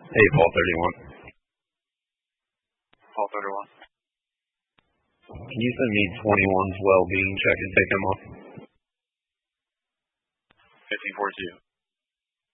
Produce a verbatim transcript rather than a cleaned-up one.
Hey, Paul thirty-one. Paul thirty-one. Can you send me twenty-one's well-being check and take him off? fifteen forty-two.